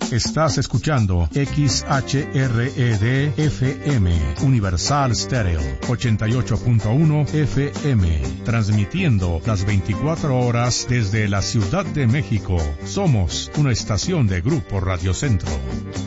Estás escuchando XHRED-FM, Universal Stereo, 88.1 FM, transmitiendo las 24 horas desde la Ciudad de México. Somos una estación de Grupo Radio Centro.